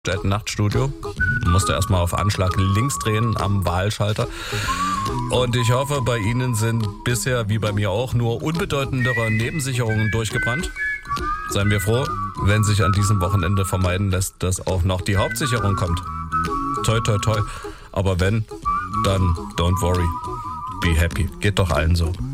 Nachtstudio. Musste erstmal auf Anschlag links drehen am Wahlschalter. Und ich hoffe, bei Ihnen sind bisher, wie bei mir auch, nur unbedeutendere Nebensicherungen durchgebrannt. Seien wir froh, wenn sich an diesem Wochenende vermeiden lässt, dass auch noch die Hauptsicherung kommt. Toi, toi, toi. Aber wenn, dann don't worry. Be happy. Geht doch allen so.